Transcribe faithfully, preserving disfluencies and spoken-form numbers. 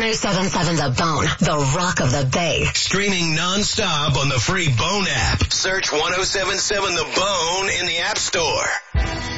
oh seven point seven The Bone, the rock of the Bay. Streaming non-stop on the free Bone app. Search ten seventy-seven The Bone in the App Store.